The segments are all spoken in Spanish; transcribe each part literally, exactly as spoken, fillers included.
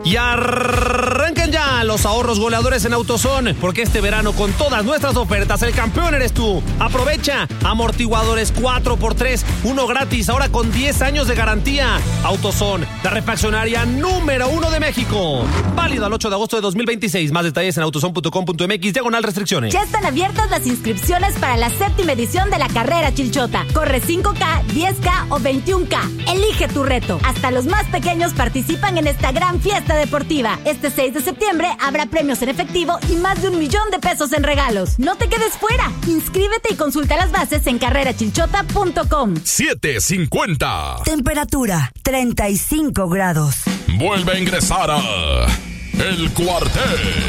Y arrancan ya los ahorros goleadores en AutoZone, porque este verano con todas nuestras ofertas el campeón eres tú. Aprovecha amortiguadores cuatro por tres, uno gratis, ahora con diez años de garantía. AutoZone, la refaccionaria número uno de México. Válido al ocho de agosto de dos mil veintiséis. Más detalles en autozone punto com punto m x, diagonal restricciones. Ya están abiertas las inscripciones para la séptima edición de la carrera Chilchota. Corre cinco K, diez K o veintiún K. Elige tu reto. Hasta los más pequeños participan en esta gran fiesta deportiva. Este seis de septiembre habrá premios en efectivo y más de un millón de pesos en regalos. No te quedes fuera. Inscríbete y consulta las bases en carrera chilchota punto com. siete cincuenta. Temperatura treinta y cinco grados. Vuelve a ingresar a El Cuartel.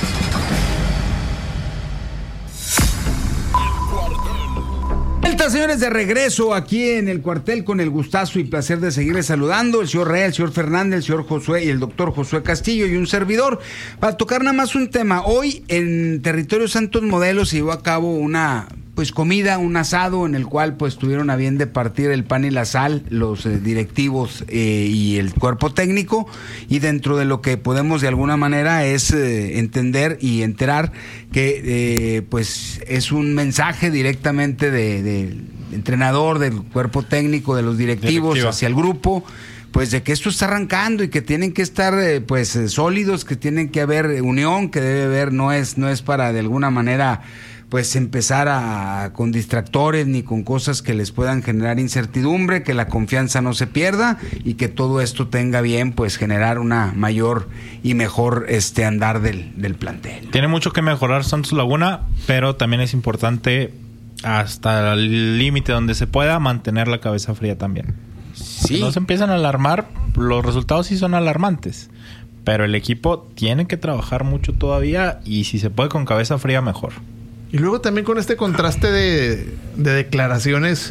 Señores, de regreso aquí en El Cuartel con el gustazo y placer de seguirles saludando, el señor Rea, el señor Fernández, el señor Josué y el doctor Josué Castillo y un servidor, para tocar nada más un tema. Hoy en Territorio Santos Modelos se llevó a cabo una pues comida, un asado en el cual pues tuvieron a bien de partir el pan y la sal los eh, directivos eh, y el cuerpo técnico, y dentro de lo que podemos de alguna manera es eh, entender y enterar que eh, pues es un mensaje directamente de, de entrenador, del cuerpo técnico, de los directivos Directiva. hacia el grupo, pues de que esto está arrancando y que tienen que estar eh, pues eh, sólidos, que tienen que haber unión, que debe haber, no es no es para de alguna manera pues empezar a, con distractores ni con cosas que les puedan generar incertidumbre, que la confianza no se pierda y que todo esto tenga bien, pues generar una mayor y mejor este andar del, del plantel. Tiene mucho que mejorar Santos Laguna, pero también es importante hasta el límite donde se pueda mantener la cabeza fría también. Sí. No se empiezan a alarmar, los resultados sí son alarmantes, pero el equipo tiene que trabajar mucho todavía y si se puede con cabeza fría mejor. Y luego también con este contraste de, de declaraciones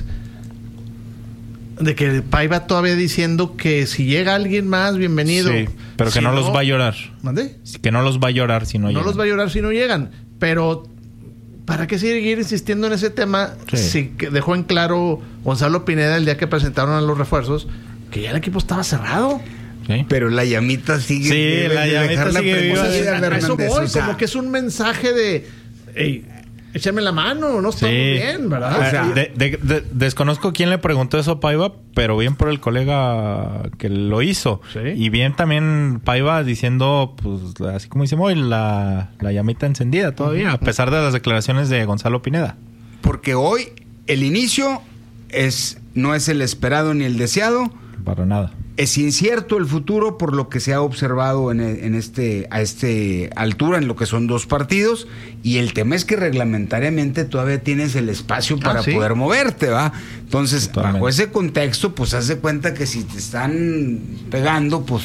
de que Paiva todavía diciendo que si llega alguien más, bienvenido. Sí, pero que si no, no los va a llorar. ¿Mande? Que no los va a llorar si no, no llegan. No los va a llorar si no llegan. Pero, ¿para qué seguir insistiendo en ese tema? Sí. Si dejó en claro Gonzalo Pineda el día que presentaron a los refuerzos que ya el equipo estaba cerrado. ¿Sí? Pero la llamita sigue. Sí, la llamita sigue viva. A eso voy, o sea, como que es un mensaje de... Hey, échame la mano, no estamos sí. bien, ¿verdad? O sea, de, de, de, desconozco quién le preguntó eso a Paiva, pero bien por el colega que lo hizo. ¿Sí? Y bien también Paiva diciendo, pues, así como hicimos hoy, la, la llamita encendida todavía, uh-huh. a pesar de las declaraciones de Gonzalo Pineda. Porque hoy el inicio es no es el esperado ni el deseado. Para nada. Es incierto el futuro por lo que se ha observado en, en este a este altura, en lo que son dos partidos, y el tema es que reglamentariamente todavía tienes el espacio para ah, ¿sí? poder moverte, ¿va? Entonces, Totalmente. bajo ese contexto, pues haz de cuenta que si te están pegando, pues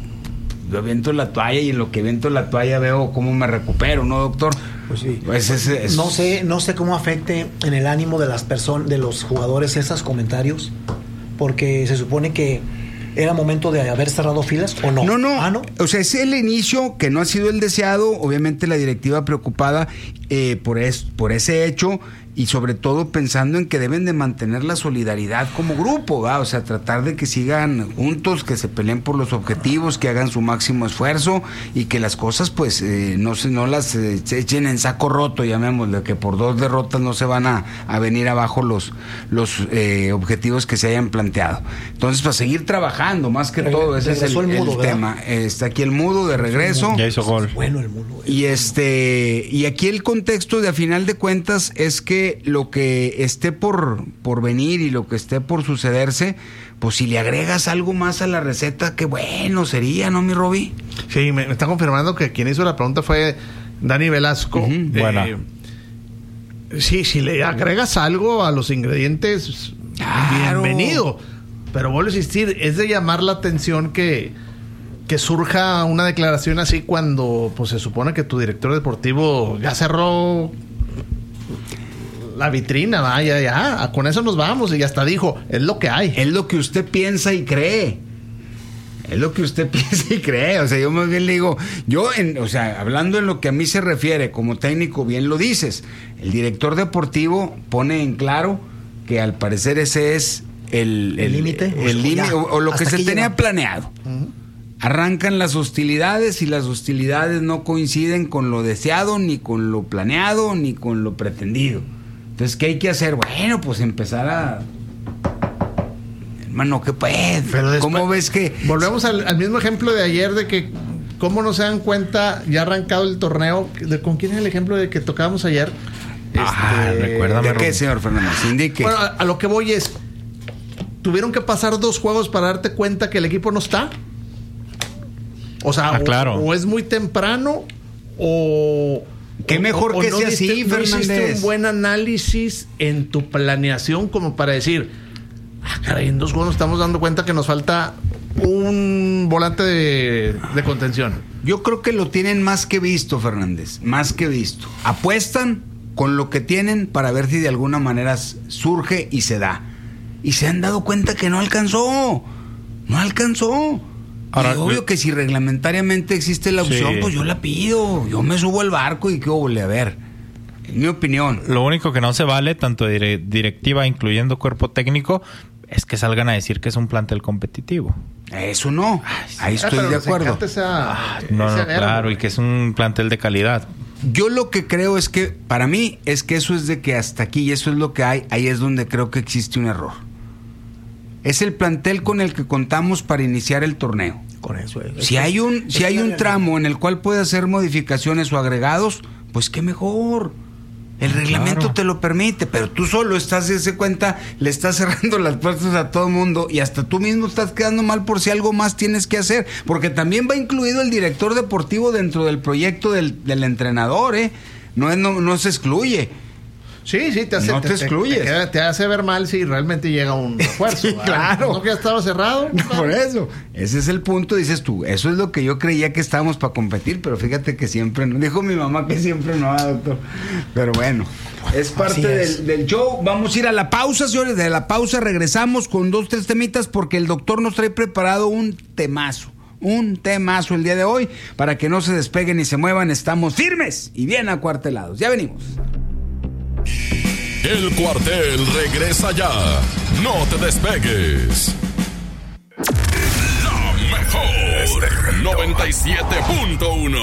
yo aviento la toalla y en lo que aviento la toalla veo cómo me recupero, ¿no, doctor? Pues sí. Pues es, es... No sé, no sé cómo afecte en el ánimo de las personas, de los jugadores, esos comentarios, porque se supone que ¿era momento de haber cerrado filas o no? No, no. ¿Ah, no? O sea, es el inicio que no ha sido el deseado. Obviamente la directiva preocupada eh, por, es, por ese hecho y sobre todo pensando en que deben de mantener la solidaridad como grupo, ¿va? O sea, tratar de que sigan juntos, que se peleen por los objetivos, que hagan su máximo esfuerzo y que las cosas pues eh, no se no las eh, se echen en saco roto, llamémosle, que por dos derrotas no se van a, a venir abajo los, los eh, objetivos que se hayan planteado. Entonces, para seguir trabajando, más que Re- todo, ese es el, el, mudo, el tema. Está aquí el mudo de regreso. Ya hizo gol. Bueno, el mudo. Y este, y aquí el contexto de a final de cuentas es que lo que esté por, por venir y lo que esté por sucederse, pues si le agregas algo más a la receta, qué bueno sería, ¿no, mi Roby? Sí, me, me está confirmando que quien hizo la pregunta fue Dani Velasco. Uh-huh. Eh, bueno. Sí, si le agregas algo a los ingredientes, claro. bienvenido. Pero vuelvo a insistir, es de llamar la atención que, que surja una declaración así cuando pues se supone que tu director deportivo ya cerró la vitrina, vaya, ya, ya, con eso nos vamos, y hasta dijo, es lo que hay. Es lo que usted piensa y cree. Es lo que usted piensa y cree. O sea, yo más bien le digo, yo, en, o sea, hablando en lo que a mí se refiere, como técnico, bien lo dices, el director deportivo pone en claro que al parecer ese es el límite, el, el, el límite o, o lo que se tenía llega. planeado. Uh-huh. arrancan las hostilidades y las hostilidades no coinciden con lo deseado, ni con lo planeado, ni con lo pretendido. Entonces, ¿qué hay que hacer? Bueno, pues empezar a... Hermano, ¿qué pues? Pero después, ¿cómo ves que...? Volvemos al, al mismo ejemplo de ayer de que cómo no se dan cuenta, ya arrancado el torneo, de, ¿con quién es el ejemplo de que tocábamos ayer? Ah, este, recuérdame. ¿De qué, señor Fernández? Indique. Bueno, a, a lo que voy es, ¿tuvieron que pasar dos juegos para darte cuenta que el equipo no está? O sea, ah, claro. o, o es muy temprano, o... Qué mejor o, o que no sea diste, así, no Fernández. hiciste un buen análisis en tu planeación como para decir, ah, caray, en dos juegos nos estamos dando cuenta que nos falta un volante de, de contención. Yo creo que lo tienen más que visto, Fernández, más que visto. Apuestan con lo que tienen para ver si de alguna manera surge y se da. Y se han dado cuenta que no alcanzó, no alcanzó. Ahora, y obvio que si reglamentariamente existe la opción, sí, pues yo la pido. Yo me subo al barco y qué ole, a ver. En mi opinión. Lo único que no se vale, tanto de directiva, incluyendo cuerpo técnico, es que salgan a decir que es un plantel competitivo. Eso no. Ay, sí. Ahí estoy ah, de acuerdo. Esa, ah, no, no, verbo, claro, y que es un plantel de calidad. Yo lo que creo es que, para mí, es que eso es de que hasta aquí, y eso es lo que hay, ahí es donde creo que existe un error. Es el plantel con el que contamos para iniciar el torneo. Con eso. Es, si es, hay un, es si hay un tramo en el cual puede hacer modificaciones o agregados, pues qué mejor. El reglamento claro. te lo permite, pero tú solo estás, de ese cuenta, le estás cerrando las puertas a todo el mundo y hasta tú mismo estás quedando mal por si algo más tienes que hacer, porque también va incluido el director deportivo dentro del proyecto del, del entrenador, ¿eh? No, es, no, no se excluye. Sí, sí, te hace, no te, te, excluyes. Te, te hace ver mal si realmente llega un refuerzo. Sí, claro. ¿No que ya estaba cerrado? No, por eso. Ese es el punto, dices tú. Eso es lo que yo creía que estábamos para competir, pero fíjate que siempre no. Dijo mi mamá que siempre no, doctor. Pero bueno, es parte es. Del, del show. Vamos a ir a la pausa, señores. De la pausa regresamos con dos, tres temitas porque el doctor nos trae preparado un temazo. Un temazo el día de hoy. Para que no se despeguen ni se muevan, estamos firmes y bien acuartelados. Ya venimos. El cuartel regresa ya. No te despegues. La mejor noventa y siete punto uno.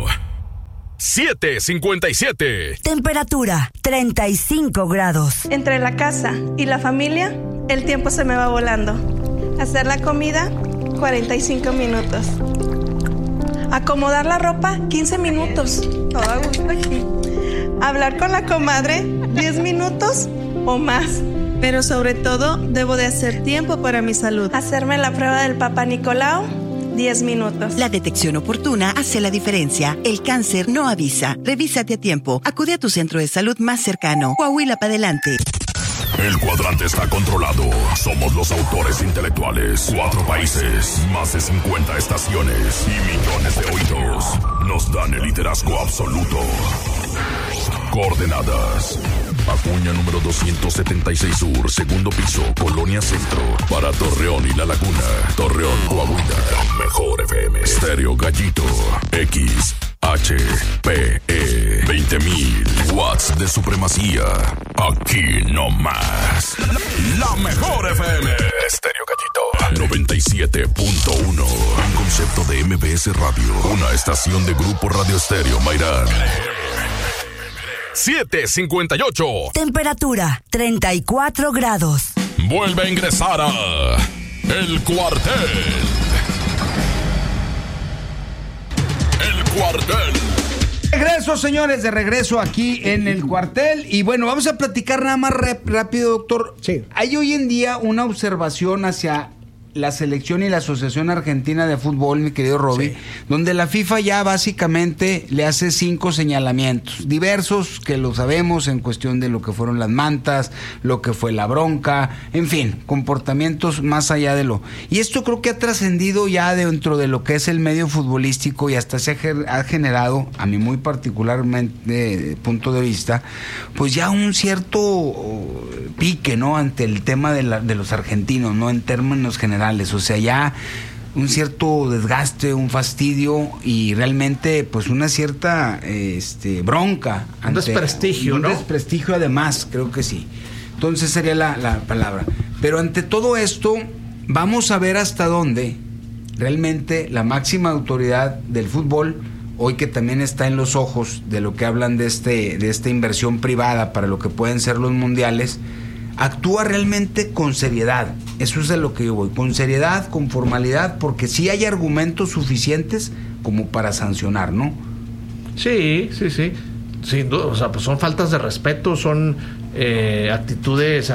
siete cincuenta y siete. Temperatura treinta y cinco grados. Entre la casa y la familia, el tiempo se me va volando. Hacer la comida, cuarenta y cinco minutos. Acomodar la ropa, quince minutos. Todo a gusto aquí. Hablar con la comadre, diez minutos o más. Pero sobre todo, debo de hacer tiempo para mi salud. Hacerme la prueba del Papá Nicolau, diez minutos. La detección oportuna hace la diferencia. El cáncer no avisa. Revísate a tiempo. Acude a tu centro de salud más cercano. Coahuila para adelante. El cuadrante está controlado. Somos los autores intelectuales. Cuatro países, más de cincuenta estaciones y millones de oídos. Nos dan el liderazgo absoluto. Coordenadas: Acuña número doscientos setenta y seis Sur, segundo piso, Colonia Centro. Para Torreón y La Laguna, Torreón, Coahuila. Mejor F M. Estéreo Gallito. X H P E. veinte mil watts de supremacía. Aquí no más. La mejor F M. Estéreo Gallito. noventa y siete punto uno. Un concepto de M B S Radio. Una estación de Grupo Radio Estéreo Mairán. siete cincuenta y ocho. Temperatura treinta y cuatro grados. Vuelve a ingresar a El Cuartel. El Cuartel. Regreso, señores, de regreso aquí en El Cuartel. Y bueno, vamos a platicar nada más rep, rápido, doctor. Sí. Hay hoy en día una observación hacia la selección y la Asociación Argentina de Fútbol, mi querido Roby, sí, donde la FIFA ya básicamente le hace cinco señalamientos diversos, que lo sabemos en cuestión de lo que fueron las mantas, lo que fue la bronca, en fin, comportamientos más allá de lo... Y esto creo que ha trascendido ya dentro de lo que es el medio futbolístico y hasta se ha generado, a mi muy particularmente punto de vista, pues ya un cierto pique, ¿no?, ante el tema de, la, de los argentinos, ¿no?, en términos generales. O sea, ya un cierto desgaste, un fastidio y realmente pues una cierta este, bronca. Un desprestigio, un, ¿no? Un desprestigio además, creo que sí. Entonces sería la, la palabra. Pero ante todo esto, vamos a ver hasta dónde realmente la máxima autoridad del fútbol, hoy que también está en los ojos de lo que hablan de este de esta inversión privada para lo que pueden ser los mundiales, actúa realmente con seriedad. Eso es de lo que yo voy, con seriedad, con formalidad, porque sí hay argumentos suficientes como para sancionar, ¿no? Sí, sí, sí. Sin duda, o sea, pues son faltas de respeto, son eh, actitudes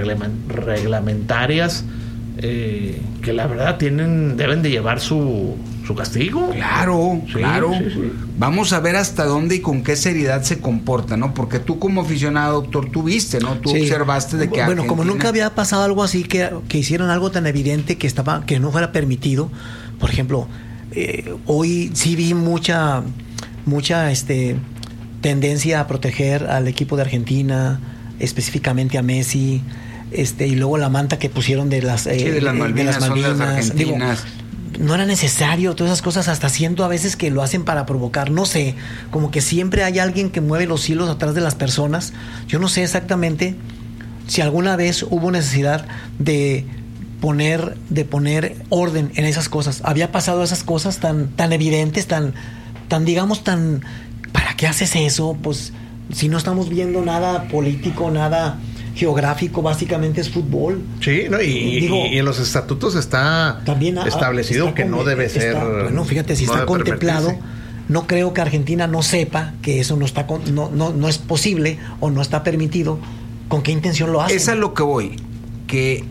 antirreglamentarias eh, que la verdad tienen, deben de llevar su, su castigo. Claro, sí, claro. Sí, sí. Vamos a ver hasta dónde y con qué seriedad se comporta, ¿no? Porque tú como aficionado, doctor, tú viste, ¿no? Tú sí. observaste de que bueno, Argentina... como nunca había pasado algo así, que, que hicieron algo tan evidente que estaba, que no fuera permitido. Por ejemplo, eh, hoy sí vi mucha, mucha, este, tendencia a proteger al equipo de Argentina, específicamente a Messi, este, y luego la manta que pusieron de las, eh, sí, de las Malvinas, de las Malvinas. son las argentinas. Digo, no era necesario, todas esas cosas, hasta siento a veces que lo hacen para provocar, no sé, como que siempre hay alguien que mueve los hilos atrás de las personas. Yo no sé exactamente si alguna vez hubo necesidad de poner, de poner orden en esas cosas. Había pasado esas cosas tan, tan evidentes, tan, tan, digamos, tan, ¿para qué haces eso? Pues si no estamos viendo nada político, nada geográfico, básicamente es fútbol. Sí, no, y, Digo, y, y en los estatutos está también establecido está que no debe está, ser. Bueno, fíjate, si no está contemplado, no creo que Argentina no sepa que eso no está, no, no, no es posible o no está permitido. ¿Con qué intención lo hacen? Es a lo que voy, que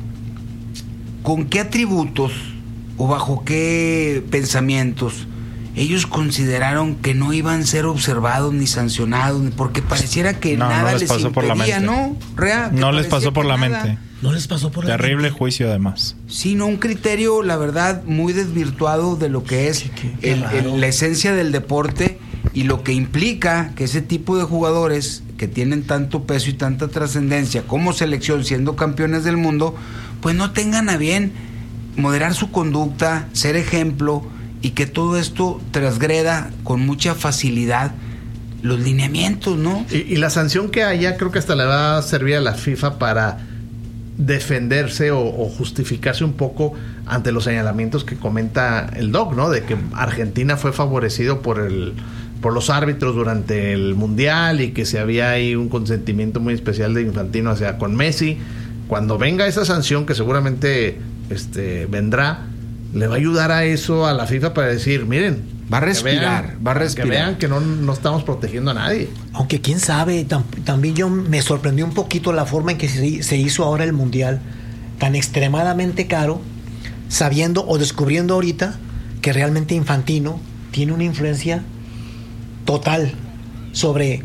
con qué atributos o bajo qué pensamientos ellos consideraron que no iban a ser observados ni sancionados, porque pareciera que no, nada no les, les pasó por la impedía, mente. ¿no? Rea, no les pasó por la nada. mente. No les pasó por la Terrible mente. juicio, además. Sí, no, un criterio, la verdad, muy desvirtuado de lo que es Sí, qué, qué el, el, la esencia del deporte y lo que implica que ese tipo de jugadores que tienen tanto peso y tanta trascendencia como selección, siendo campeones del mundo, pues no tengan a bien moderar su conducta, ser ejemplo, y que todo esto transgreda con mucha facilidad los lineamientos, ¿no? Y, y la sanción que haya, creo que hasta le va a servir a la FIFA para defenderse o, o justificarse un poco ante los señalamientos que comenta el Doc, ¿no? De que Argentina fue favorecido por el por los árbitros durante el Mundial y que si había ahí un consentimiento muy especial de Infantino hacia con Messi. Cuando venga esa sanción, que seguramente este vendrá, le va a ayudar a eso a la FIFA para decir, miren, va a respirar, vean, va a respirar. Que vean que no, no estamos protegiendo a nadie. Aunque quién sabe, tam, también yo me sorprendió un poquito la forma en que se, se hizo ahora el Mundial, tan extremadamente caro, sabiendo o descubriendo ahorita que realmente Infantino tiene una influencia total sobre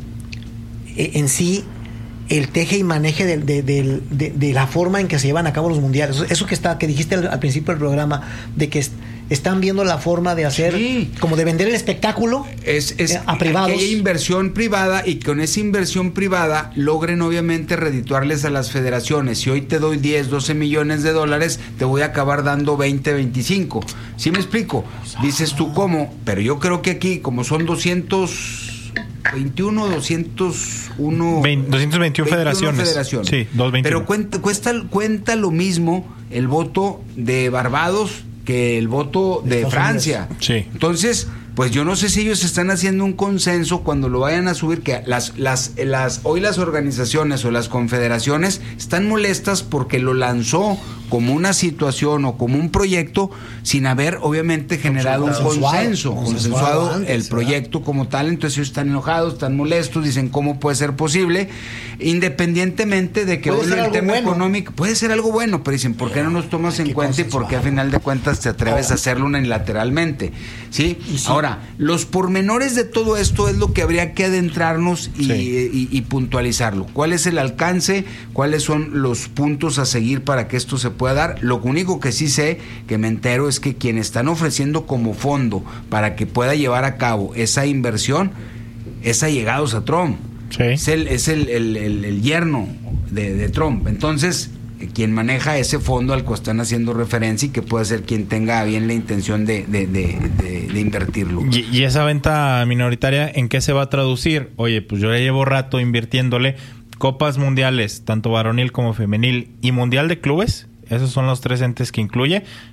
eh, en sí el teje y maneje de, de, de, de, de la forma en que se llevan a cabo los mundiales. Eso, eso que está que dijiste al, al principio del programa, de que est, están viendo la forma de hacer, sí, como de vender el espectáculo es, es, eh, a privados. Que haya inversión privada y que con esa inversión privada logren obviamente redituarles a las federaciones. Si hoy te doy diez, doce millones de dólares, te voy a acabar dando veinte, veinticinco. ¿Sí me explico? Dices tú cómo, pero yo creo que aquí, como son doscientos veintiuno, doscientos uno, doscientos veintiuno federaciones. federaciones. Sí, doscientos veintiuno. Pero cuenta, cuesta, cuenta lo mismo el voto de Barbados que el voto de Estados Francia. Sí. Entonces, pues yo no sé si ellos están haciendo un consenso cuando lo vayan a subir, que las, las, las, hoy las organizaciones o las confederaciones están molestas porque lo lanzó como una situación o como un proyecto sin haber obviamente generado un consenso, consensuado el proyecto como tal. Entonces ellos están enojados, están molestos, dicen cómo puede ser posible, independientemente de que hoy el tema bueno. económico puede ser algo bueno, pero dicen, ¿por qué no nos tomas en cuenta y por qué a final de cuentas te atreves a hacerlo unilateralmente? ¿Sí? sí. Ahora, los pormenores de todo esto es lo que habría que adentrarnos y, sí. y, y puntualizarlo. ¿Cuál es el alcance? ¿Cuáles son los puntos a seguir para que esto se pueda dar? Lo único que sí sé, que me entero, es que quienes están ofreciendo como fondo para que pueda llevar a cabo esa inversión es allegados a Trump. Sí. Es el, es el, el, el, el yerno de, de Trump. Entonces, quien maneja ese fondo al que están haciendo referencia y que puede ser quien tenga bien la intención de, de, de, de, de invertirlo. ¿Y, y esa venta minoritaria en qué se va a traducir? Oye, pues yo ya llevo rato invirtiéndole copas mundiales, tanto varonil como femenil, y mundial de clubes. Esos son los tres entes que incluye.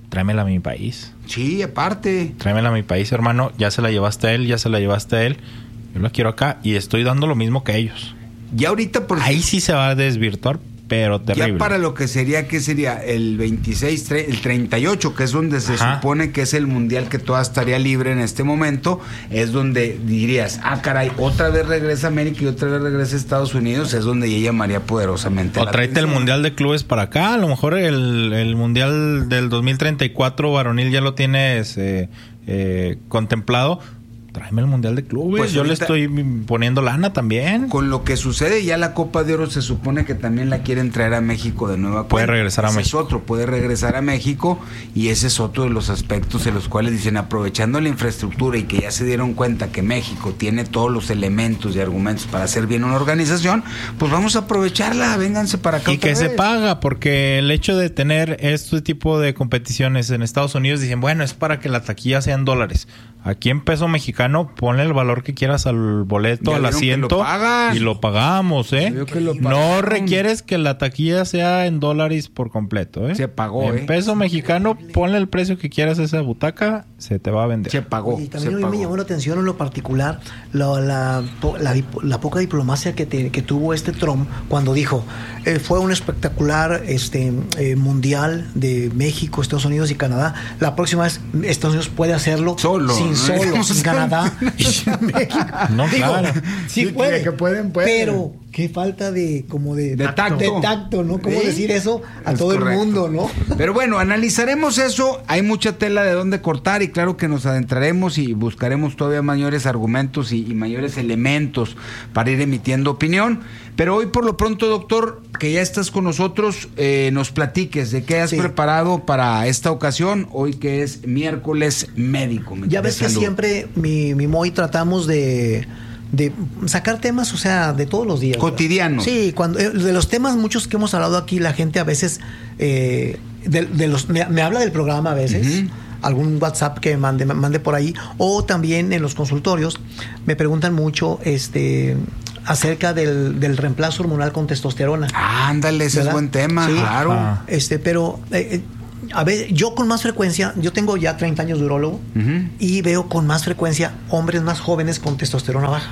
tráemela a mi país. Sí, aparte. Tráemela a mi país, hermano. Ya se la llevaste a él, ya se la llevaste a él. Yo la quiero acá y estoy dando lo mismo que ellos. Ya ahorita por ahí sí se va a desvirtuar, pero terrible. Ya para lo que sería, ¿qué sería? El veintiséis, el treinta y ocho, que es donde se Ajá. supone que es el mundial que toda estaría libre en este momento, es donde dirías, ah, caray, otra vez regresa América y otra vez regresa Estados Unidos, es donde ella llamaría poderosamente. O tráete el mundial de clubes para acá, a lo mejor el, el mundial del dos mil treinta y cuatro varonil ya lo tienes eh, eh, contemplado. Tráeme el mundial de clubes. Pues yo le estoy poniendo lana también. Con lo que sucede, ya la Copa de Oro se supone que también la quieren traer a México de nueva cuenta. Puede regresar a ese México. Es otro, puede regresar a México y ese es otro de los aspectos en los cuales dicen, aprovechando la infraestructura y que ya se dieron cuenta que México tiene todos los elementos y argumentos para hacer bien una organización, pues vamos a aprovecharla, vénganse para acá. Y que vez. se paga, porque el hecho de tener este tipo de competiciones en Estados Unidos, dicen, bueno, es para que la taquilla sea en dólares. Aquí en peso mexicano, ponle el valor que quieras al boleto, al asiento, lo y lo pagamos, ¿eh? Lo no requieres que la taquilla sea en dólares por completo, ¿eh? Se pagó, en ¿eh? peso mexicano, ponle el precio que quieras a esa butaca, se te va a vender. Se pagó. Y también se a mí pagó. me llamó la atención en lo particular la, la, la, la poca diplomacia que, te, que tuvo este Trump cuando dijo, eh, fue un espectacular este eh, mundial de México, Estados Unidos y Canadá. La próxima vez Estados Unidos puede hacerlo solo, sin ¿no? solo, sin Canadá y sin México. No, Digo, claro. Sí, sí puede, que pueden, pueden. pero qué falta de como de, de tacto, de tacto, ¿no? ¿Cómo ¿Sí? decir eso a es todo correcto. el mundo, ¿no? Pero bueno, analizaremos eso. Hay mucha tela de dónde cortar y claro que nos adentraremos y buscaremos todavía mayores argumentos y, y mayores elementos para ir emitiendo opinión. Pero hoy por lo pronto, doctor, que ya estás con nosotros, eh, nos platiques de qué has sí. preparado para esta ocasión, hoy que es miércoles médico. Ya ves que siempre, mi, mi Moy, tratamos de... de sacar temas, o sea, de todos los días. Cotidianos. Sí, cuando de los temas muchos que hemos hablado aquí, la gente a veces eh, de, de los me, me habla del programa a veces, uh-huh. algún WhatsApp que mande, mande por ahí, o también en los consultorios me preguntan mucho este acerca del, del reemplazo hormonal con testosterona. Ah, ándale, ese ¿verdad? Es buen tema, sí, claro. Ah. Este, pero eh, a ver, yo con más frecuencia, yo tengo ya treinta años de urólogo uh-huh. y veo con más frecuencia hombres más jóvenes con testosterona baja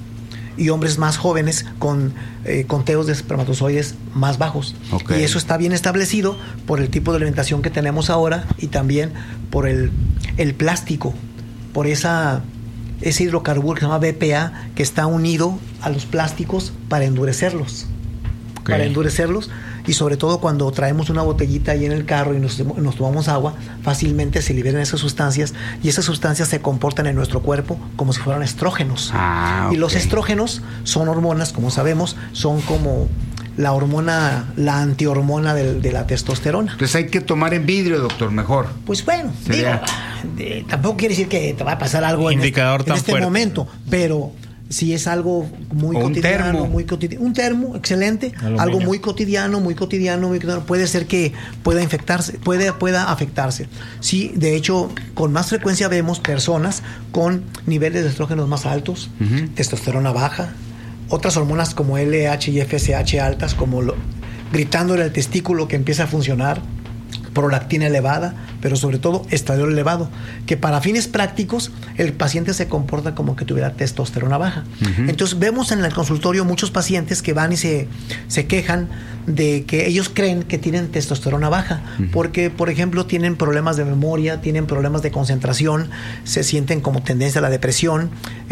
y hombres más jóvenes con eh, conteos de espermatozoides más bajos. Okay. Y eso está bien establecido por el tipo de alimentación que tenemos ahora y también por el, el plástico, por esa, ese hidrocarburo que se llama B P A que está unido a los plásticos para endurecerlos. Okay. Para endurecerlos. Y sobre todo cuando traemos una botellita ahí en el carro y nos, nos tomamos agua, fácilmente se liberan esas sustancias y esas sustancias se comportan en nuestro cuerpo como si fueran estrógenos. Ah, okay. Y los estrógenos son hormonas, como sabemos, son como la hormona, la antihormona de, de la testosterona. Entonces hay que tomar en vidrio, doctor, mejor. Pues bueno, digo, eh, tampoco quiere decir que te va a pasar algo Indicador en, tan en este fuerte. momento, pero... si es algo muy o cotidiano, un termo. muy cotidiano, un termo, excelente, Aluminio. algo muy cotidiano, muy cotidiano, muy cotidiano, puede ser que pueda infectarse, puede, pueda afectarse. Sí, de hecho, con más frecuencia vemos personas con niveles de estrógenos más altos, uh-huh. testosterona baja, otras hormonas como L H y F S H altas, como lo, gritándole al testículo que empieza a funcionar, prolactina elevada, pero sobre todo estradiol elevado, que para fines prácticos el paciente se comporta como que tuviera testosterona baja. Uh-huh. Entonces vemos en el consultorio muchos pacientes que van y se, se quejan de que ellos creen que tienen testosterona baja, uh-huh. porque por ejemplo tienen problemas de memoria, tienen problemas de concentración, se sienten como tendencia a la depresión,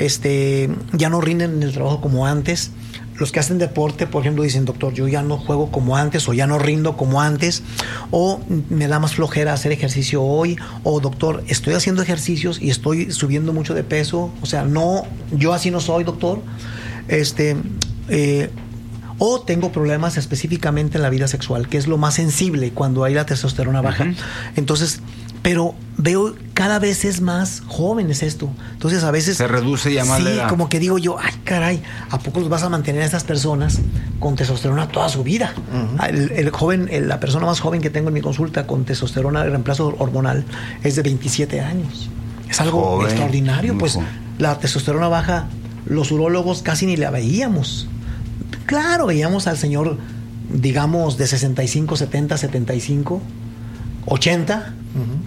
este, ya no rinden en el trabajo como antes. Los que hacen deporte, por ejemplo, dicen, doctor, yo ya no juego como antes, o ya no rindo como antes, o me da más flojera hacer ejercicio hoy, o doctor, estoy haciendo ejercicios y estoy subiendo mucho de peso, o sea, no, yo así no soy, doctor, este, eh, o tengo problemas específicamente en la vida sexual, que es lo más sensible cuando hay la testosterona baja. Uh-huh. Entonces, pero veo cada vez es más jóvenes esto. Entonces a veces se reduce ya más sí, la edad. Como que digo yo, ay caray, ¿a poco los vas a mantener a estas personas con testosterona toda su vida? Uh-huh. El, el joven, el, la persona más joven que tengo en mi consulta con testosterona de reemplazo hormonal es de veintisiete años. Es algo joven, extraordinario, pues joven. La testosterona baja, los urólogos casi ni la veíamos. Claro, veíamos al señor, digamos, de sesenta y cinco, setenta, setenta y cinco, ochenta. Uh-huh.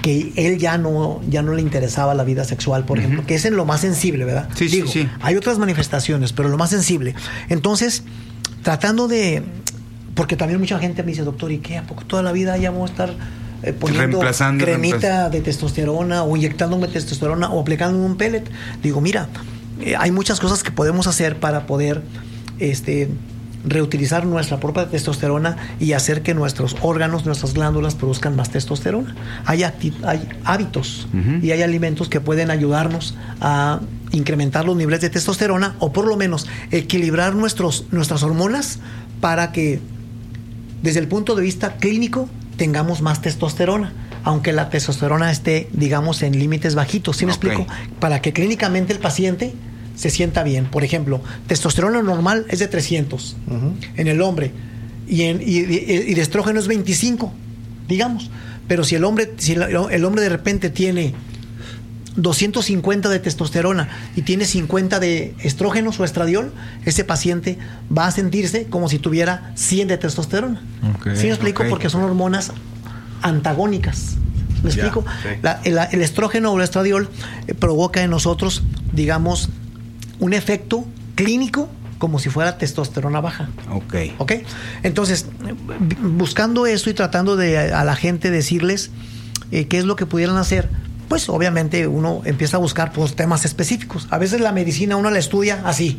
que él ya no, ya no le interesaba la vida sexual, por uh-huh. ejemplo, que es en lo más sensible, ¿verdad? Sí, Digo, sí, sí. Hay otras manifestaciones, pero lo más sensible. Entonces, tratando de... Porque también mucha gente me dice, doctor, ¿y qué? ¿A poco toda la vida ya vamos a estar eh, poniendo cremita reemplaz- de testosterona o inyectándome testosterona o aplicándome un pellet? Digo, mira, eh, hay muchas cosas que podemos hacer para poder este, reutilizar nuestra propia testosterona y hacer que nuestros órganos, nuestras glándulas produzcan más testosterona. Hay, acti- hay hábitos uh-huh. y hay alimentos que pueden ayudarnos a incrementar los niveles de testosterona o por lo menos equilibrar nuestros, nuestras hormonas para que desde el punto de vista clínico tengamos más testosterona, aunque la testosterona esté, digamos, en límites bajitos. ¿Sí me okay. explico? Para que clínicamente el paciente se sienta bien. Por ejemplo, testosterona normal es de trescientos uh-huh. en el hombre y, en, y, y, y de estrógeno es veinticinco, digamos. Pero si el hombre, si el, el hombre de repente tiene doscientos cincuenta de testosterona y tiene cincuenta de estrógenos o estradiol, ese paciente va a sentirse como si tuviera cien de testosterona. Okay, ¿Sí me explico? Okay. Porque son hormonas antagónicas. ¿Me explico? Yeah, okay. la, el, el estrógeno o el estradiol eh, provoca en nosotros, digamos, un efecto clínico como si fuera testosterona baja. Ok. Ok. Entonces, buscando esto y tratando de a la gente decirles eh, qué es lo que pudieran hacer, pues obviamente uno empieza a buscar pues, temas específicos. A veces la medicina uno la estudia así,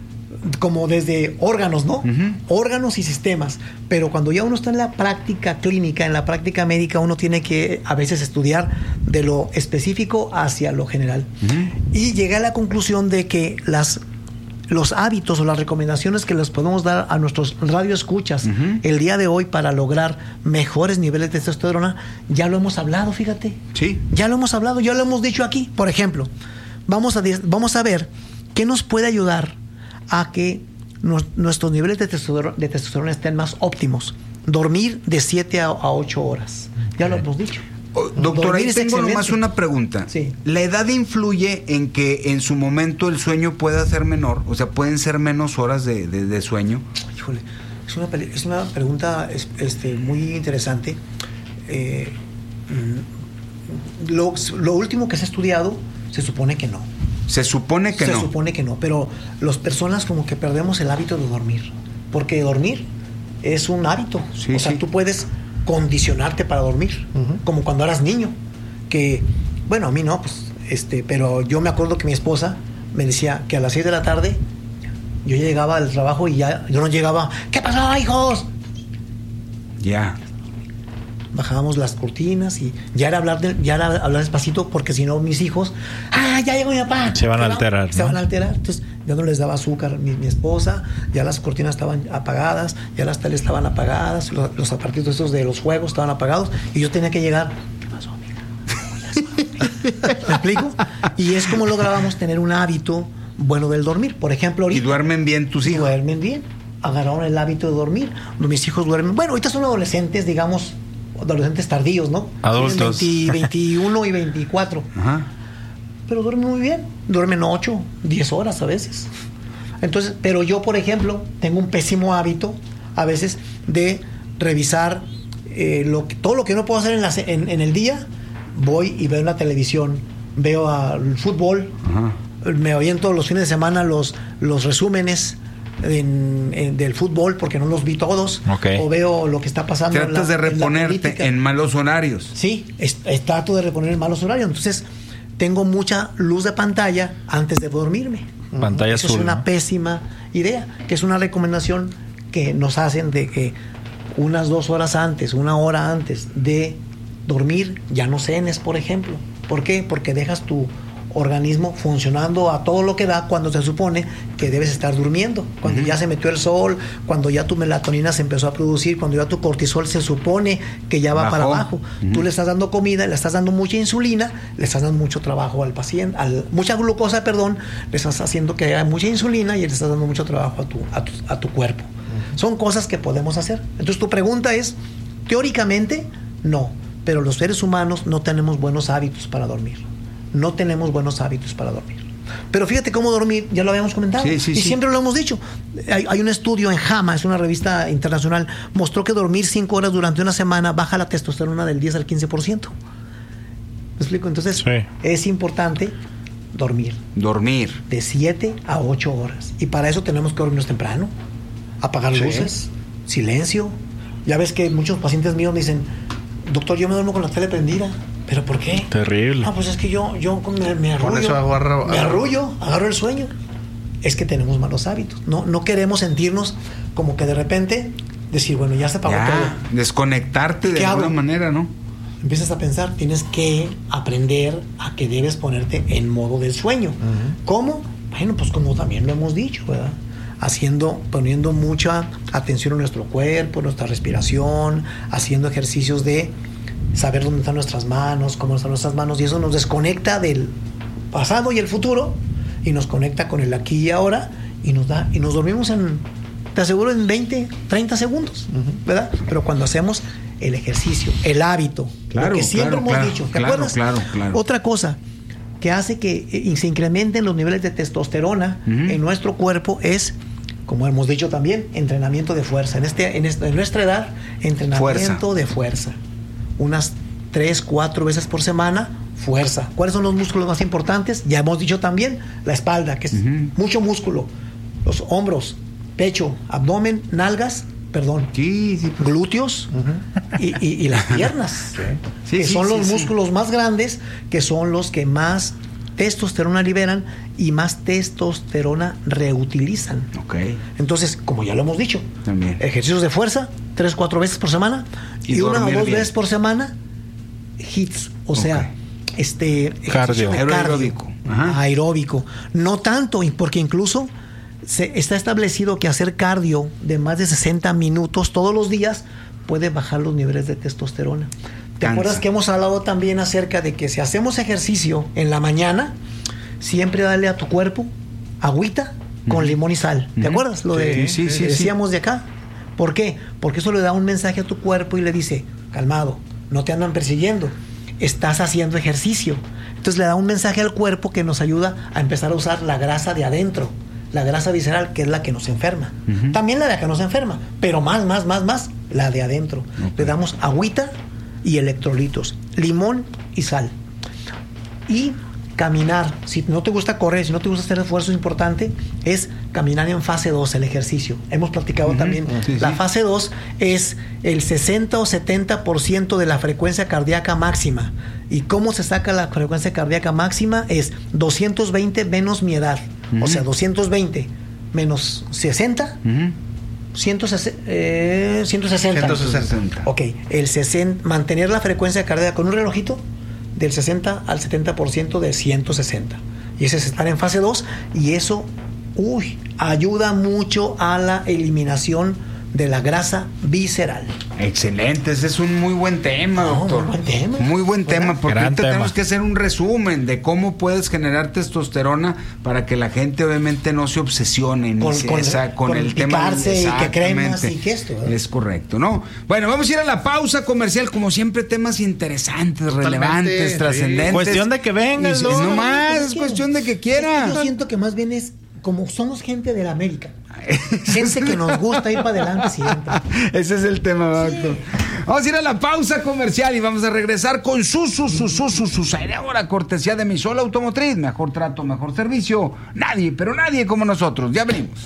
como desde órganos, ¿no? Uh-huh. Órganos y sistemas. Pero cuando ya uno está en la práctica clínica, en la práctica médica, uno tiene que a veces estudiar de lo específico hacia lo general. Uh-huh. Y llegué a la conclusión de que las los hábitos o las recomendaciones que les podemos dar a nuestros radioescuchas uh-huh. el día de hoy para lograr mejores niveles de testosterona, ya lo hemos hablado, fíjate. Sí. Ya lo hemos hablado, ya lo hemos dicho aquí. Por ejemplo, vamos a, vamos a ver qué nos puede ayudar a que nos, nuestros niveles de testosterona, de testosterona estén más óptimos. Dormir de siete a ocho horas. Ya okay. lo hemos dicho. Oh, doctor, ahí tengo nomás una pregunta. Sí. ¿La edad influye en que en su momento el sueño pueda ser menor? O sea, ¿pueden ser menos horas de, de, de sueño? Híjole, es una, es una pregunta este, muy interesante. Eh, lo, lo último que se ha estudiado, se supone que no. Se supone que se no. Se supone que no, pero las personas como que perdemos el hábito de dormir. Porque dormir es un hábito. Sí, o sea, sí. tú puedes condicionarte para dormir, uh-huh. como cuando eras niño, que, bueno, a mí no, pues, este, pero yo me acuerdo que mi esposa me decía que a las seis de la tarde yo llegaba al trabajo y ya, yo no llegaba, ¿qué pasó, hijos? Ya. Yeah. Bajábamos las cortinas y ya era hablar, de, ya era hablar despacito, porque si no mis hijos, ah, ya llegó mi papá. Se van a alterar, Se ¿no? van a alterar. Entonces, yo no les daba azúcar mi, mi esposa, ya las cortinas estaban apagadas, ya las teles estaban apagadas, los, los apartitos estos de los juegos estaban apagados, y yo tenía que llegar. ¿Qué pasó, amiga? ¿Me explico? Y es como lográbamos tener un hábito bueno del dormir. Por ejemplo, ahorita. ¿Y duermen bien tus hijos? Duermen bien. Agarraron el hábito de dormir. Mis hijos duermen. Bueno, ahorita son adolescentes, digamos, adolescentes tardíos, ¿no? Adultos. veinte, veintiuno y veinticuatro. Ajá. Pero duermen muy bien. Duermen ocho, diez horas a veces. Entonces, pero yo, por ejemplo, tengo un pésimo hábito a veces de revisar eh, lo que, todo lo que no puedo hacer en, la, en, en el día. Voy y veo en la televisión, veo al fútbol. Ajá. Me aviento los fines de semana los, los resúmenes En, en, del fútbol, porque no los vi todos. Okay. O veo lo que está pasando. Tratas en la, de reponerte en, en malos horarios. Sí, es, es, trato de reponer en malos horarios. Entonces, tengo mucha luz de pantalla antes de dormirme. Pantalla Eso azul, es una ¿no? pésima idea, que es una recomendación que nos hacen de que unas dos horas antes, una hora antes de dormir, ya no cenes, por ejemplo. ¿Por qué? Porque dejas tu organismo funcionando a todo lo que da cuando se supone que debes estar durmiendo, cuando uh-huh. ya se metió el sol, cuando ya tu melatonina se empezó a producir, cuando ya tu cortisol se supone que ya va Bajó. para abajo. Uh-huh. Tú le estás dando comida, le estás dando mucha insulina, le estás dando mucho trabajo al paciente, al, mucha glucosa, perdón, le estás haciendo que haya mucha insulina y le estás dando mucho trabajo a tu, a tu, a tu cuerpo. Uh-huh. Son cosas que podemos hacer. Entonces tu pregunta es, teóricamente, no, pero los seres humanos no tenemos buenos hábitos para dormir. No tenemos buenos hábitos para dormir. Pero fíjate cómo dormir, ya lo habíamos comentado. Sí, sí, y sí. siempre lo hemos dicho. Hay, hay un estudio en JAMA, es una revista internacional, mostró que dormir cinco horas durante una semana baja la testosterona del diez al quince por ciento. ¿Me explico? Entonces, sí. es importante dormir. Dormir. De siete a ocho horas. Y para eso tenemos que dormirnos temprano, apagar Sí. luces, silencio. Ya ves que muchos pacientes míos me dicen, doctor, yo me duermo con la tele prendida. ¿Pero por qué? Terrible. Ah, pues es que yo, yo me, me arrullo. Por eso agarra- me arrullo, agarro el sueño. Es que tenemos malos hábitos. No, no queremos sentirnos como que de repente decir, bueno, ya se apagó Ya, todo. desconectarte de ¿Qué alguna hago? manera, ¿no? Empiezas a pensar, tienes que aprender a que debes ponerte en modo del sueño. ¿Cómo? Bueno, pues como también lo hemos dicho, ¿verdad? Haciendo, poniendo mucha atención a nuestro cuerpo, nuestra respiración, haciendo ejercicios de saber dónde están nuestras manos, cómo están nuestras manos, y eso nos desconecta del pasado y el futuro y nos conecta con el aquí y ahora y nos da y nos dormimos en, te aseguro, en veinte, treinta segundos, ¿verdad? Pero cuando hacemos el ejercicio, el hábito, Claro, lo que siempre claro, hemos claro, dicho, ¿te claro, acuerdas? claro, claro. Otra cosa que hace que eh, se incrementen los niveles de testosterona Ujú. en nuestro cuerpo es, como hemos dicho también, entrenamiento de fuerza. En este, en, este, en nuestra edad, entrenamiento Fuerza. de fuerza. Unas tres, cuatro veces por semana, fuerza. ¿Cuáles son los músculos más importantes? Ya hemos dicho también, la espalda, que es Ujú. mucho músculo. Los hombros, pecho, abdomen, nalgas, perdón, Sí, sí. glúteos y, y- y las piernas, Sí, que sí, son sí, los sí. músculos más grandes, que son los que más testosterona liberan y más testosterona reutilizan. Ok. Entonces, como ya lo hemos dicho, También. ejercicios de fuerza, tres, cuatro veces por semana, Y y, una o dormir dos bien. veces por semana, hits, o sea, este Cardio. ejercicio de Aeróbico. Ajá. aeróbico. No tanto, y porque incluso se está establecido que hacer cardio de más de sesenta minutos todos los días puede bajar los niveles de testosterona. ¿Te Cansa. acuerdas que hemos hablado también acerca de que si hacemos ejercicio en la mañana, siempre dale a tu cuerpo agüita con limón y sal? ¿Te Ujú. acuerdas? Lo Sí, de sí, sí, que sí. decíamos de acá. ¿Por qué? Porque eso le da un mensaje a tu cuerpo y le dice, calmado, no te andan persiguiendo, estás haciendo ejercicio. Entonces le da un mensaje al cuerpo que nos ayuda a empezar a usar la grasa de adentro, la grasa visceral, que es la que nos enferma. Ujú. También la de acá nos enferma, pero más, más, más, más, la de adentro. Ok. Le damos agüita y electrolitos, limón y sal. Y caminar, si no te gusta correr, si no te gusta hacer esfuerzo, importante es caminar en fase dos, el ejercicio. Hemos platicado Ujú. también. Sí, la sí. fase dos es el sesenta o setenta por ciento de la frecuencia cardíaca máxima. ¿Y cómo se saca la frecuencia cardíaca máxima? Es doscientos veinte menos mi edad. Ujú. O sea, doscientos veinte menos sesenta, Ujú. ciento sesenta. Eh, ciento sesenta. ciento sesenta. Ok, el sesenta, mantener la frecuencia cardíaca con un relojito del sesenta al setenta por ciento de ciento sesenta. Y ese es estar en fase dos y eso, uy, ayuda mucho a la eliminación de la grasa visceral. Excelente, ese es un muy buen tema, No, doctor. muy buen tema. Muy buen ¿Verdad? tema, porque Gran ahorita tema. tenemos que hacer un resumen de cómo puedes generar testosterona para que la gente obviamente no se obsesione ni Con- se- con- esa- con, con el tema. picarse y que Exactamente. cremas y que esto, ¿verdad? Es correcto, ¿no? Bueno, vamos a ir a la pausa comercial, como siempre, temas interesantes, Totalmente, relevantes, sí. trascendentes. Cuestión de que venga, Y si- ¿no? no más, Es es que- cuestión de que es quiera. que yo siento que más bien es como somos gente de la América. Gente que nos gusta ir para adelante siempre. Ese es el tema, doctor. Vamos a ir a la pausa comercial y vamos a regresar con su, su, su, su, su, su, su ahora cortesía de mi sola automotriz. Mejor trato, mejor servicio. Nadie, pero nadie como nosotros. Ya venimos.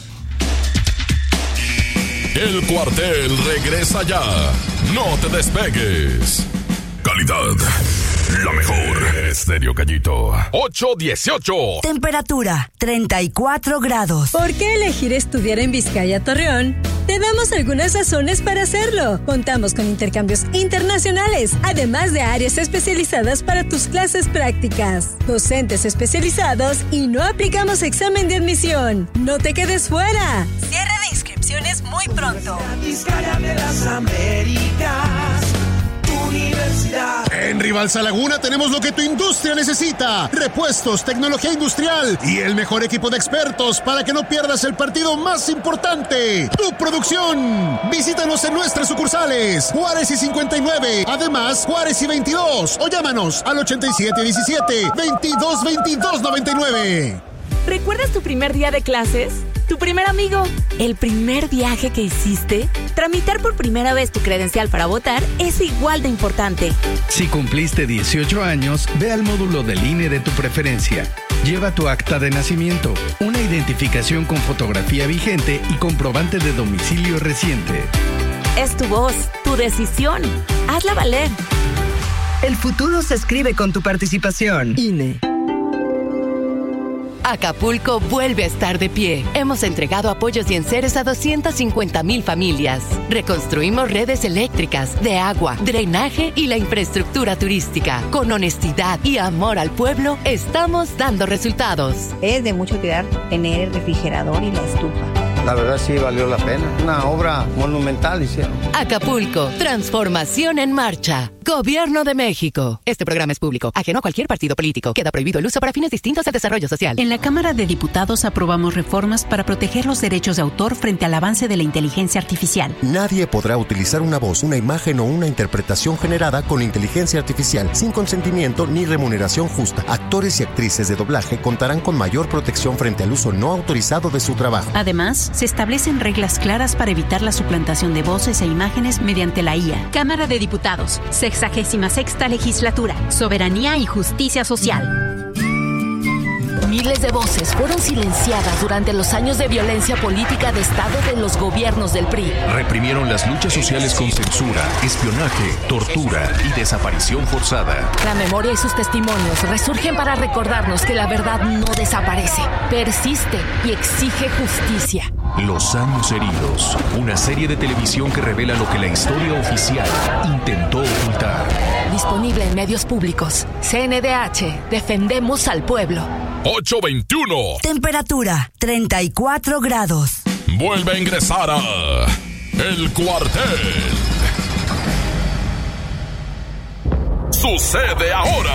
El cuartel regresa ya. No te despegues. Calidad, la mejor. Estéreo Gallito. ocho dieciocho. Temperatura treinta y cuatro grados. ¿Por qué elegir estudiar en Vizcaya Torreón? Te damos algunas razones para hacerlo. Contamos con intercambios internacionales, además de áreas especializadas para tus clases prácticas, docentes especializados y no aplicamos examen de admisión. No te quedes fuera. Cierre de inscripciones muy pronto. Vizcaya de las Américas, Universidad. En Rivalsa Laguna tenemos lo que tu industria necesita: repuestos, tecnología industrial y el mejor equipo de expertos para que no pierdas el partido más importante, tu producción. Visítanos en nuestras sucursales Juárez y cincuenta y nueve, además Juárez y veintidós, o llámanos al ochenta y siete diecisiete, veintidós veintidós noventa y nueve. ¿Recuerdas tu primer día de clases? ¿Tu primer amigo? ¿El primer viaje que hiciste? Tramitar por primera vez tu credencial para votar es igual de importante. Si cumpliste dieciocho años, ve al módulo del I N E de tu preferencia. Lleva tu acta de nacimiento, una identificación con fotografía vigente y comprobante de domicilio reciente. Es tu voz, tu decisión. Hazla valer. El futuro se escribe con tu participación. I N E. Acapulco vuelve a estar de pie. Hemos entregado apoyos y enseres a doscientas cincuenta mil familias. Reconstruimos redes eléctricas, de agua, drenaje y la infraestructura turística. Con honestidad y amor al pueblo, estamos dando resultados. Es de mucho cuidar tener el refrigerador y la estufa. La verdad sí valió la pena. Una obra monumental hicieron. Acapulco, transformación en marcha. Gobierno de México. Este programa es público, ajeno a cualquier partido político. Queda prohibido el uso para fines distintos al desarrollo social. En la Cámara de Diputados aprobamos reformas para proteger los derechos de autor frente al avance de la inteligencia artificial. Nadie podrá utilizar una voz, una imagen o una interpretación generada con inteligencia artificial sin consentimiento ni remuneración justa. Actores y actrices de doblaje contarán con mayor protección frente al uso no autorizado de su trabajo. Además, se establecen reglas claras para evitar la suplantación de voces e imágenes mediante la I A. Cámara de Diputados, sexagésima sexta legislatura, soberanía y justicia social. Miles de voces fueron silenciadas durante los años de violencia política de Estado de los gobiernos del P R I. Reprimieron las luchas sociales con censura, espionaje, tortura y desaparición forzada. La memoria y sus testimonios resurgen para recordarnos que la verdad no desaparece, persiste y exige justicia. Los años heridos, una serie de televisión que revela lo que la historia oficial intentó ocultar. Disponible en medios públicos. C N D H, defendemos al pueblo. ocho veintiuno. Temperatura, treinta y cuatro grados. Vuelve a ingresar a El Cuartel. Sucede ahora.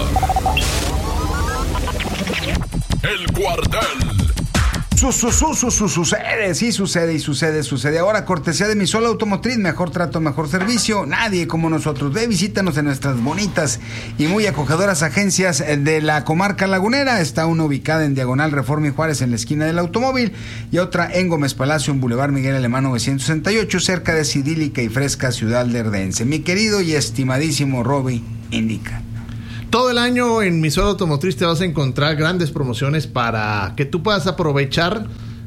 El Cuartel. Su, su, su, su, su, sucede, sí sucede y sucede, sucede. Ahora, cortesía de Misol Automotriz, mejor trato, mejor servicio. Nadie como nosotros. Ve, visítanos en nuestras bonitas y muy acogedoras agencias de la comarca lagunera. Está una ubicada en Diagonal Reforma y Juárez, en la esquina del automóvil, y otra en Gómez Palacio, en Boulevard Miguel Alemán novecientos sesenta y ocho, cerca de esa idílica y fresca ciudad lerdense. Mi querido y estimadísimo Roby, indica. Todo el año en Misol Automotriz te vas a encontrar grandes promociones para que tú puedas aprovechar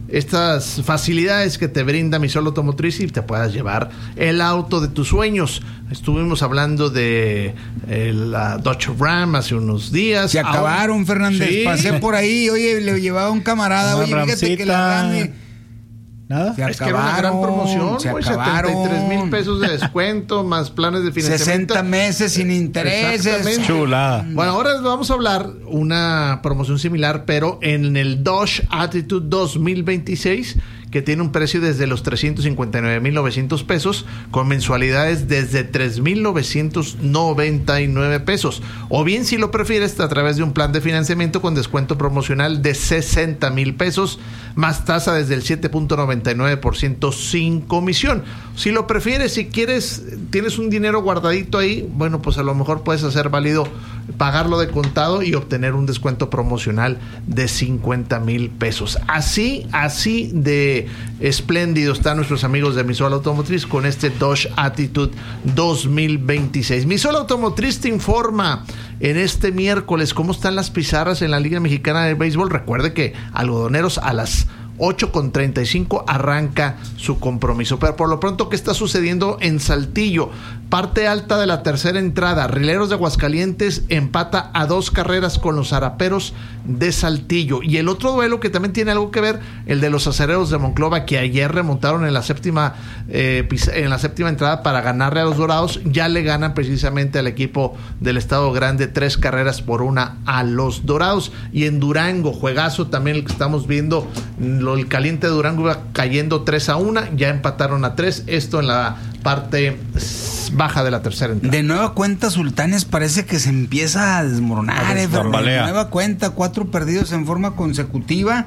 estas facilidades que te brinda Misol Automotriz y te puedas llevar el auto de tus sueños. Estuvimos hablando de eh, la Dodge Ram hace unos días. Se acabaron, ahora, Fernández. Sí. Pasé por ahí, oye, le llevaba un camarada, Una oye, ramcita. Fíjate que la Ram... ¿Nada? Se es que era una gran promoción, se güey, acabaron. setenta y tres mil pesos de descuento, más planes de financiamiento. sesenta meses sin intereses. Chulada. Bueno, ahora les vamos a hablar una promoción similar, pero en el Dodge Attitude dos mil veintiséis, que tiene un precio desde los trescientos cincuenta y nueve mil novecientos pesos, con mensualidades desde tres mil novecientos noventa y nueve pesos. O bien, si lo prefieres, a través de un plan de financiamiento con descuento promocional de sesenta mil pesos, más tasa desde el siete punto noventa y nueve por ciento sin comisión. Si lo prefieres, si quieres, tienes un dinero guardadito ahí, bueno, pues a lo mejor puedes hacer válido pagarlo de contado y obtener un descuento promocional de cincuenta mil pesos. Así, así de espléndido están nuestros amigos de Misol Automotriz con este Dodge Attitude dos mil veintiséis. Misol Automotriz te informa en este miércoles cómo están las pizarras en la Liga Mexicana de Béisbol. Recuerde que Algodoneros a las ocho con treinta y cinco arranca su compromiso. Pero por lo pronto, ¿qué está sucediendo en Saltillo? Parte alta de la tercera entrada, Rieleros de Aguascalientes empata a dos carreras con los Araperos de Saltillo. Y el otro duelo que también tiene algo que ver, el de los Acereros de Monclova, que ayer remontaron en la séptima eh, en la séptima entrada para ganarle a los Dorados. Ya le ganan precisamente al equipo del Estado Grande tres carreras por una a los Dorados. Y en Durango, juegazo también el que estamos viendo, lo, el caliente de Durango iba cayendo tres a uno, ya empataron a tres. Esto en la parte más baja de la tercera entrada. De nueva cuenta, Sultanes parece que se empieza a desmoronar. Eh, de nueva cuenta, cuatro perdidos en forma consecutiva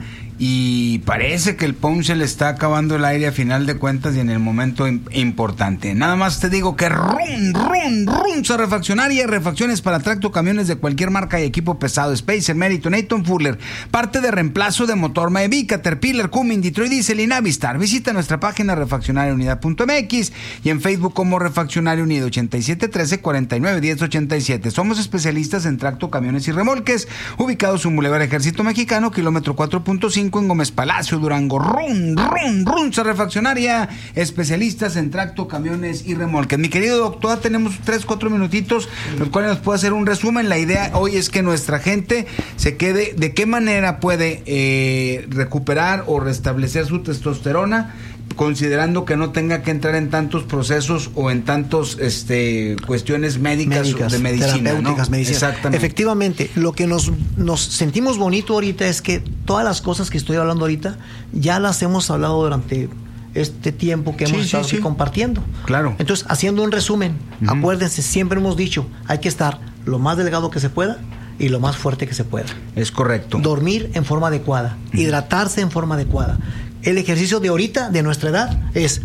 y parece que el punch se le está acabando el aire a final de cuentas y en el momento im- importante. Nada más te digo que run, run, runza refaccionaria, refacciones para tracto, camiones de cualquier marca y equipo pesado, Spacer, Meriton, Nathan Fuller, parte de reemplazo de motor, Mavic, Caterpillar, Cummins, Detroit Diesel y Navistar. Visita nuestra página refaccionaria unidad punto m x y en Facebook como Refaccionaria Unida ochenta y siete trece cuarenta y nueve diez ochenta y siete. Somos especialistas en tracto, camiones y remolques, ubicados en Boulevard Ejército Mexicano, kilómetro cuatro punto cinco en Gómez Palacio, Durango. Run, run, runza refaccionaria, especialistas en tracto, camiones y remolques. Mi querido doctor, tenemos tres, cuatro minutitos, los cuales nos puede hacer un resumen. La idea hoy es que nuestra gente se quede, de qué manera puede eh, recuperar o restablecer su testosterona, considerando que no tenga que entrar en tantos procesos o en tantos este cuestiones médicas, médicas de medicina, terapéuticas, ¿no? medicina. Exactamente. Efectivamente, lo que nos, nos sentimos bonito ahorita es que todas las cosas que estoy hablando ahorita ya las hemos hablado durante este tiempo que hemos sí, estado sí, aquí sí. compartiendo. Claro. Entonces, haciendo un resumen, uh-huh. acuérdense, siempre hemos dicho, hay que estar lo más delgado que se pueda y lo más fuerte que se pueda. Es correcto. Dormir en forma adecuada, uh-huh. hidratarse en forma adecuada. El ejercicio de ahorita, de nuestra edad, es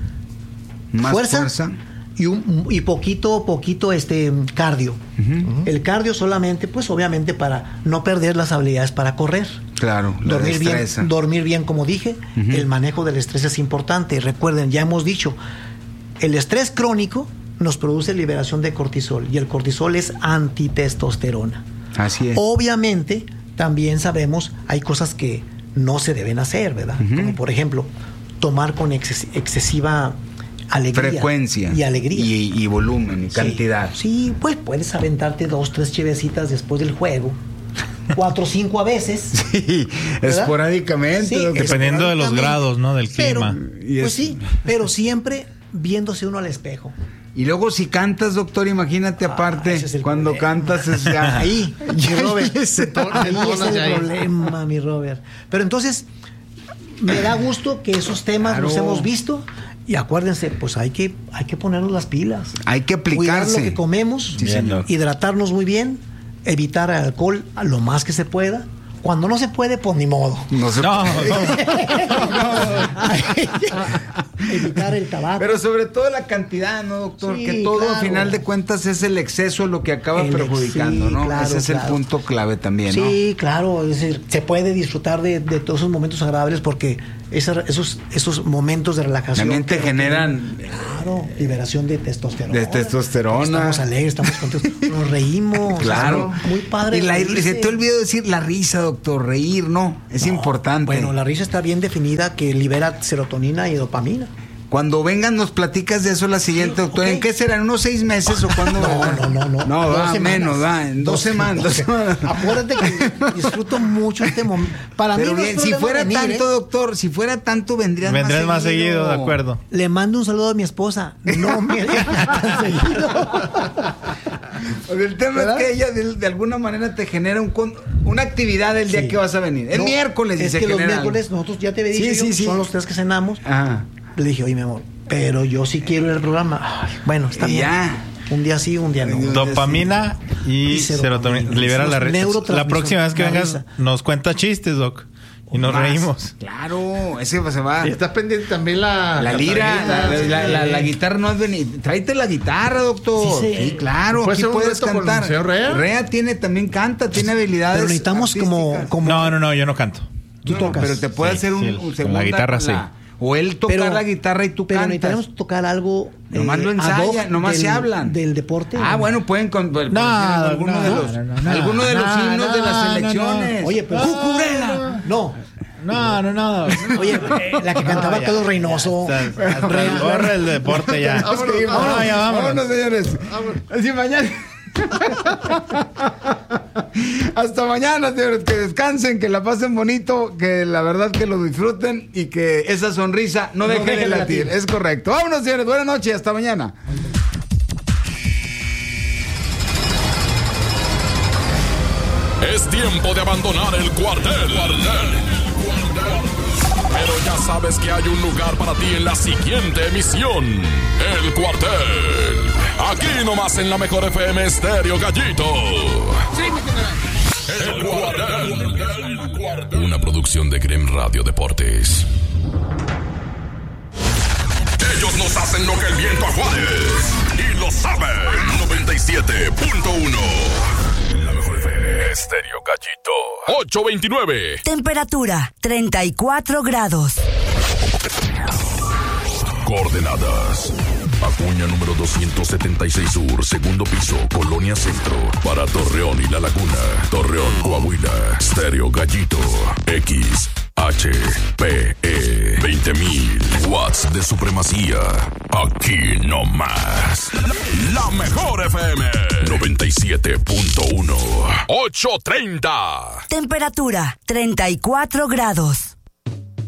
más fuerza, fuerza. Y, un, y poquito, poquito este cardio. Uh-huh. El cardio solamente, pues obviamente para no perder las habilidades para correr. Claro, dormir bien, dormir bien, como dije. Uh-huh. El manejo del estrés es importante. Recuerden, ya hemos dicho, el estrés crónico nos produce liberación de cortisol y el cortisol es antitestosterona. Así es. Obviamente, también sabemos, hay cosas que no se deben hacer, ¿verdad? Uh-huh. Como por ejemplo, tomar con exces- excesiva alegría. Frecuencia. Y alegría. Y, y volumen, y sí, cantidad. Sí, pues puedes aventarte dos, tres chevecitas después del juego. Cuatro o cinco a veces. Sí, ¿verdad? Esporádicamente. Sí, dependiendo esporádicamente. De los grados, ¿no? Del clima. Pero, pues sí, pero siempre viéndose uno al espejo. Y luego si cantas, doctor, imagínate ah, aparte, es cuando problema. Cantas es ya... Ahí, mi Robert, ahí es el problema, mi Robert. Pero entonces, me da gusto que esos temas claro. los hemos visto. Y acuérdense, pues hay que, hay que ponernos las pilas. Hay que aplicarse. Cuidar lo que comemos, sí, señor. Hidratarnos muy bien, evitar el alcohol a lo más que se pueda. Cuando no se puede, pues ni modo. No se no, puede. No. Evitar el tabaco. Pero sobre todo la cantidad, ¿no, doctor? Sí, que todo, claro. a final de cuentas, es el exceso lo que acaba el perjudicando, sí, ¿no? Claro, Ese es claro. el punto clave también, sí, ¿no? Sí, claro. Es decir, se puede disfrutar de, de todos esos momentos agradables porque esa, esos, esos momentos de relajación... También te generan... Claro, liberación de testosterona. De testosterona. Estamos alegres, estamos contentos. Nos reímos. Claro. O sea, muy padre. Y la, se te olvidó decir la risa, doctor. Reír, no. Es no, importante. Bueno, la risa está bien definida que libera serotonina y dopamina. Cuando vengan nos platicas de eso la siguiente, sí, doctor. Okay. ¿En qué serán? ¿Unos seis meses o cuándo? No, no, no. No, no va menos, va. En dos, dos semanas. Dos semanas. Acuérdate que disfruto mucho este momento. Para Pero mí bien, no si fuera venir, tanto, ¿eh? doctor, si fuera tanto, vendrías, vendrías más, más seguido. seguido. De acuerdo. Le mando un saludo a mi esposa. No me tan seguido. El tema ¿verdad? Es que ella de, de alguna manera te genera un, una actividad el día sí. que vas a venir. El no, miércoles. Es se que genera. Los miércoles, nosotros ya te había dicho, sí, yo, sí, sí. son los tres que cenamos. Ajá. Le dije, oye, mi amor, pero yo sí quiero ir al programa. Ay, bueno, está bien. Ya. Un día sí, un día no. Dopamina y, y serotonina. serotonina. Libera la red. La próxima vez que vengas, risa. Nos cuenta chistes, Doc. Y nos más. Reímos. Claro, ese se va. Y está pendiente también la... La lira, la, la, la, la, la guitarra no es venir. Tráete la guitarra, doctor. Sí, sí. sí claro, aquí puedes cantar. Rea? Rea tiene, también canta, tiene habilidades. Pero necesitamos como, como... No, no, no, yo no canto. Tú no, tocas. Pero te puede sí, hacer un, sí, un segundo. Con la guitarra, sí. O él tocar pero, la guitarra y tú pero cantas. Pero necesitamos tocar algo... Nomás eh, lo ensayan, nomás del, se hablan. ¿Del deporte? Ah, bueno, pueden... Con, no, no, alguno no, de los, no, no, no, alguno de los no, himnos no, de las no, selecciones. No, Oye, pero... ¡Cucurela! No. No, no, no. Oye, la que cantaba no, todo Reynoso. Borra el deporte ya. Vámonos, vámonos, vámonos, ya, vámonos. vámonos señores. Así mañana... Hasta mañana, señores, que descansen, que la pasen bonito, que la verdad que lo disfruten y que esa sonrisa no, no deje, deje de latir. latir. Es correcto. Vámonos, señores, buenas noches, hasta mañana. Es tiempo de abandonar el cuartel. cuartel. Pero ya sabes que hay un lugar para ti en la siguiente emisión. El Cuartel. Aquí nomás en la mejor F M Estéreo Gallito. El Cuartel. Una producción de Grem Radio Deportes. Ellos nos hacen lo que el viento a Juárez. Y lo saben. noventa y siete punto uno. La mejor F M Estéreo Gallito. ocho veintinueve. Temperatura treinta y cuatro grados. Coordenadas. Acuña número doscientos setenta y seis Sur, segundo piso, Colonia Centro. Para Torreón y La Laguna. Torreón, Coahuila. Estéreo Gallito. X H P E veinte mil watts de supremacía. Aquí no más. La mejor F M noventa y siete punto uno. ocho treinta. Temperatura treinta y cuatro grados.